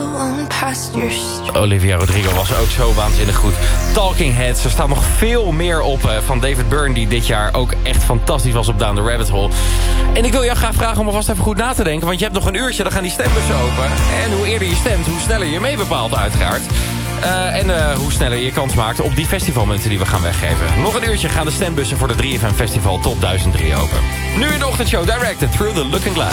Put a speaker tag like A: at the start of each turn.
A: Olivia Rodrigo was ook zo waanzinnig goed. Talking Heads, er staat nog veel meer op van David Byrne... die dit jaar ook echt fantastisch was op Down the Rabbit Hole. En ik wil jou graag vragen om alvast even goed na te denken... want je hebt nog een uurtje, dan gaan die stembussen open. En hoe eerder je stemt, hoe sneller je mee bepaalt uiteraard. En hoe sneller je kans maakt op die festivalmunten die we gaan weggeven. Nog een uurtje gaan de stembussen voor de 3FM Festival Top 1003 open. Nu in de ochtendshow, Directed Through the Looking Glass.